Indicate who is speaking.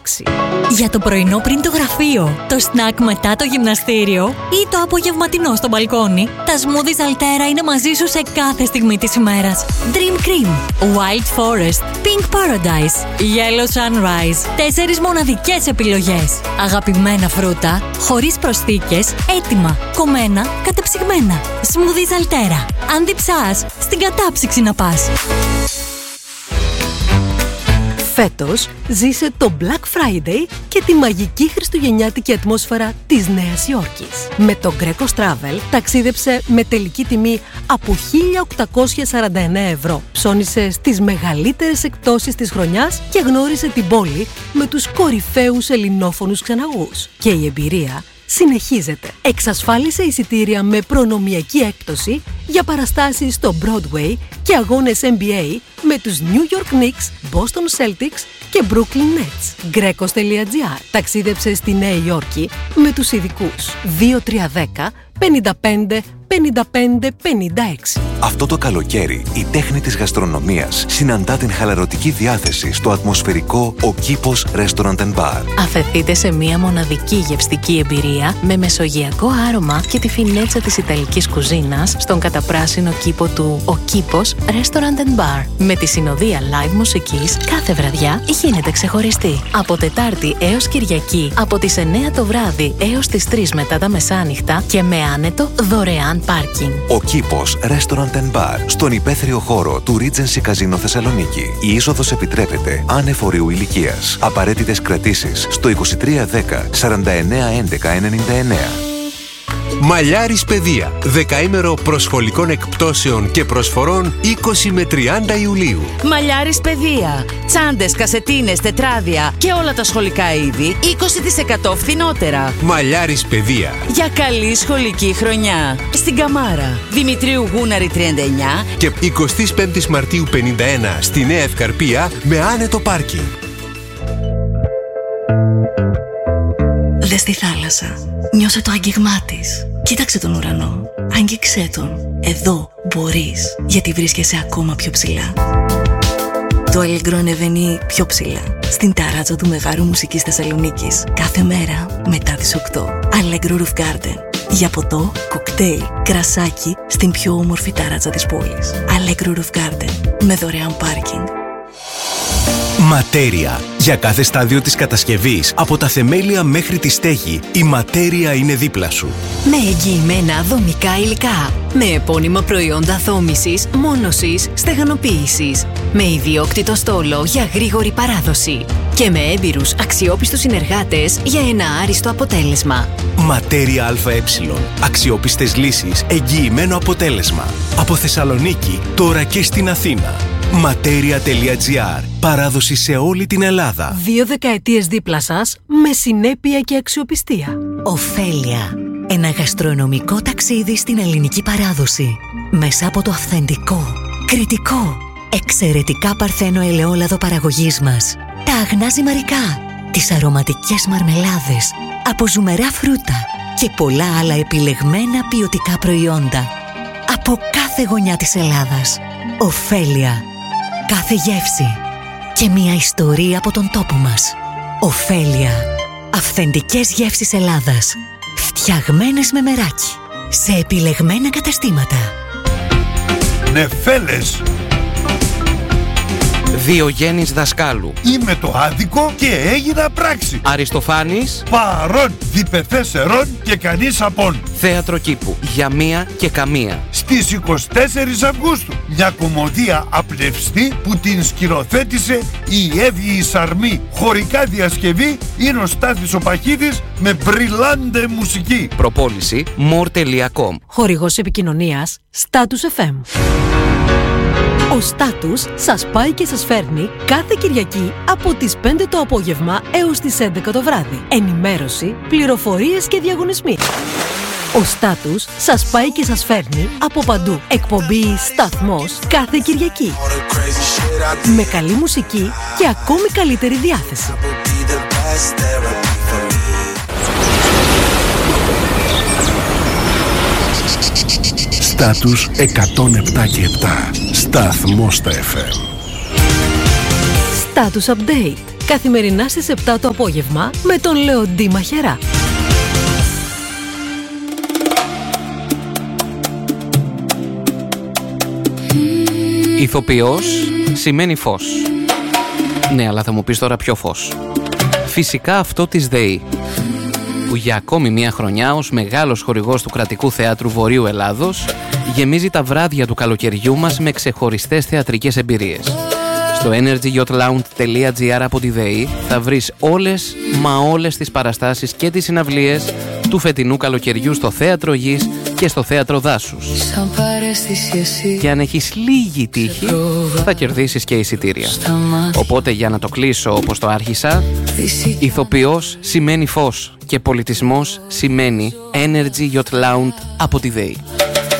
Speaker 1: 6. Για το πρωινό πριν το γραφείο, το σνακ μετά το γυμναστήριο ή το απογευματινό στο μπαλκόνι, τα smoothies Altera είναι μαζί σου σε κάθε στιγμή της ημέρας. Dream Cream, Wild Forest, Pink Paradise, Yellow Sunrise. 4 μοναδικές επιλογές. Αγαπημένα φρούτα, χωρίς προσθήκες, έτοιμα, κομμένα, κατεψυγμένα. Smoothies Altera. Αν διψάς, στην κατάψυξη να πας.
Speaker 2: Φέτος ζήσε το Black Friday και τη μαγική χριστουγεννιάτικη ατμόσφαιρα της Νέας Υόρκης. Με το Greco Travel ταξίδεψε με τελική τιμή από 1.849 ευρώ. Ψώνισε στις μεγαλύτερες εκπτώσεις της χρονιάς και γνώρισε την πόλη με τους κορυφαίους ελληνόφωνους ξεναγούς. Και η εμπειρία συνεχίζεται. Εξασφάλισε εισιτήρια με προνομιακή έκπτωση για παραστάσεις στο Broadway και αγώνες NBA με τους New York Knicks, Boston Celtics και Brooklyn Nets. Grecos.gr. Ταξίδεψε στη Νέα Υόρκη με τους ειδικούς 2310 55 55 56.
Speaker 3: Αυτό το καλοκαίρι η τέχνη της γαστρονομίας συναντά την χαλαρωτική διάθεση στο ατμοσφαιρικό Ο Κήπος Restaurant and Bar.
Speaker 4: Αφεθείτε σε μια μοναδική γευστική εμπειρία με μεσογειακό άρωμα και τη φινέτσα της ιταλικής κουζίνας στον καταπράσινο κήπο του Ο Κήπος Restaurant and Bar. Με τη συνοδεία live μουσικής κάθε βραδιά γίνεται ξεχωριστή. Από Τετάρτη έως Κυριακή από τις 9 το βράδυ έως τις 3 μετά τα μεσάνυχτα και με άνετο δωρεάν πάρκινγκ.
Speaker 3: Ο Κήπος Restaurant and Bar στον υπαίθριο χώρο του Regency Casino Θεσσαλονίκη. Η είσοδος επιτρέπεται άνευ ορίου ηλικίας. Απαραίτητες κρατήσεις στο 2310 49 11 99.
Speaker 5: Μαλλιάρης Παιδεία. Δεκαήμερο προσχολικών εκπτώσεων και προσφορών 20 με 30 Ιουλίου.
Speaker 6: Μαλλιάρης Παιδεία. Τσάντες, κασετίνες, τετράδια και όλα τα σχολικά είδη 20% φθηνότερα.
Speaker 5: Μαλλιάρης Παιδεία.
Speaker 6: Για καλή σχολική χρονιά. Στην Καμάρα. Δημητρίου Γούναρη 39
Speaker 5: και 25 Μαρτίου 51 στη Νέα Ευκαρπία με άνετο πάρκινγκ.
Speaker 7: Δες τη θάλασσα. Νιώσε το άγγιγμά της. Κοίταξε τον ουρανό. Άγγιξέ τον. Εδώ μπορείς, γιατί βρίσκεσαι ακόμα πιο ψηλά. Το Allegro ανεβαίνει πιο ψηλά. Στην ταράτσα του Μεγάρου Μουσικής Θεσσαλονίκης. Κάθε μέρα μετά τις 8. Allegro Roof Garden. Για ποτό, κοκτέιλ, κρασάκι στην πιο όμορφη ταράτσα της πόλης. Allegro Roof Garden. Με δωρεάν πάρκινγκ.
Speaker 8: Ματέρια. Για κάθε στάδιο της κατασκευής, από τα θεμέλια μέχρι τη στέγη, η Ματέρια είναι δίπλα σου.
Speaker 1: Με εγγυημένα δομικά υλικά. Με επώνυμα προϊόντα δόμησης, μόνωσης, στεγανοποίησης. Με ιδιόκτητο στόλο για γρήγορη παράδοση. Και με έμπειρους αξιόπιστους συνεργάτες για ένα άριστο αποτέλεσμα.
Speaker 8: Ματέρια ΑΕ. Αξιόπιστες λύσεις, εγγυημένο αποτέλεσμα. Από Θεσσαλονίκη, τώρα και στην Αθήνα. Ματέρια.gr. Παράδοση σε όλη την Ελλάδα.
Speaker 2: 2 δεκαετίες δίπλα σας με συνέπεια και αξιοπιστία.
Speaker 1: Οφέλια. Ένα γαστρονομικό ταξίδι στην ελληνική παράδοση. Μέσα από το αυθεντικό, κριτικό, εξαιρετικά παρθένο ελαιόλαδο παραγωγής μας. Τα αγνά ζυμαρικά, τις αρωματικές μαρμελάδες, από ζουμερά φρούτα και πολλά άλλα επιλεγμένα ποιοτικά προϊόντα. Από κάθε γωνιά της Ελλάδας. Οφέλια. Κάθε γεύση και μια ιστορία από τον τόπο μας. Οφέλια. Αυθεντικές γεύσεις Ελλάδας. Φτιαγμένες με μεράκι. Σε επιλεγμένα καταστήματα.
Speaker 9: Νεφέλες.
Speaker 10: Διογέννης Δασκάλου.
Speaker 9: Είμαι το άδικο και έγινα πράξη.
Speaker 10: Αριστοφάνης.
Speaker 9: Παρών, διπεθέσερον και κανείς απόν.
Speaker 10: Θέατρο Κήπου. Για μία και καμία.
Speaker 9: Στις 24 Αυγούστου. Μια κομμωδία απλευστή που την σκηνοθέτησε η Εύη Σαρμή. Χωρικά διασκευή είναι ο Στάθης ο Παχίδης με μπριλάντε μουσική.
Speaker 10: Προπόληση more.com.
Speaker 2: Χορηγός επικοινωνίας Status FM. Ο Status σας πάει και σας φέρνει κάθε Κυριακή από τις 5 το απόγευμα έως τις 11 το βράδυ. Ενημέρωση, πληροφορίες και διαγωνισμοί. Ο Status σας πάει και σας φέρνει από παντού. Εκπομπή Σταθμός κάθε Κυριακή. Με καλή μουσική και ακόμη καλύτερη διάθεση.
Speaker 11: Status 107 και 7. Σταθμός στα FM.
Speaker 2: Status Update. Καθημερινά στις 7 το απόγευμα με τον Λεοντή Μαχερά.
Speaker 10: Ηθοποιός σημαίνει φως. Ναι, αλλά θα μου πεις τώρα ποιο φως. Φυσικά αυτό της ΔΕΗ, που για ακόμη μια χρονιά ως μεγάλος χορηγός του Κρατικού Θεάτρου Βορείου Ελλάδος γεμίζει τα βράδια του καλοκαιριού μας με ξεχωριστές θεατρικές εμπειρίες. Στο energyyachtlounge.gr από τη ΔΕΗ θα βρεις όλες τις παραστάσεις και τις συναυλίες του φετινού καλοκαιριού στο Θέατρο Γης και στο Θέατρο Δάσους. Και αν έχεις λίγη τύχη θα κερδίσεις και εισιτήρια. Οπότε για να το κλείσω όπως το άρχισα, ηθοποιός σημαίνει φως και πολιτισμός σημαίνει Energy Yacht Lounge από τη ΔΕΗ.